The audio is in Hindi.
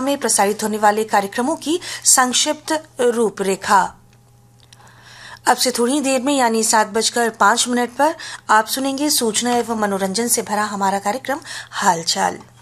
में प्रसारित होने वाले कार्यक्रमों की संक्षिप्त रूपरेखा। अब से थोड़ी देर में यानी 7:05 पर आप सुनेंगे सूचना एवं मनोरंजन से भरा हमारा कार्यक्रम हालचाल।